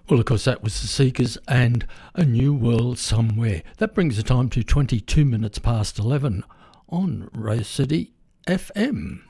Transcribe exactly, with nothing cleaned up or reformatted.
Well, of course, that was The Seekers and A New World Somewhere. That brings the time to twenty-two minutes past eleven on Rose City F M.